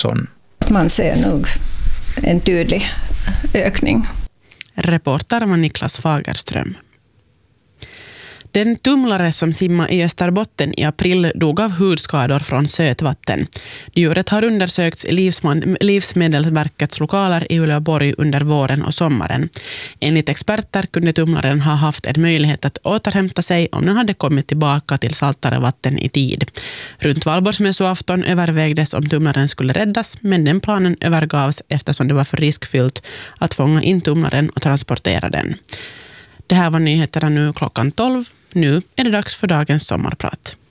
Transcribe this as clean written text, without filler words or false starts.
Olsson. Man ser nog en tydlig ökning. Reporter var Niklas Fagerström. Den tumlare som simmade i Österbotten i april dog av hudskador från sötvatten. Djuret har undersökts i Livsmedelsverkets lokaler i Uleåborg under våren och sommaren. Enligt experter kunde tumlaren ha haft en möjlighet att återhämta sig om den hade kommit tillbaka till saltare vatten i tid. Runt Valborgsmässoafton övervägdes om tumlaren skulle räddas, men den planen övergavs eftersom det var för riskfyllt att fånga in tumlaren och transportera den. Det här var nyheterna nu klockan 12. Nu är det dags för dagens sommarprat.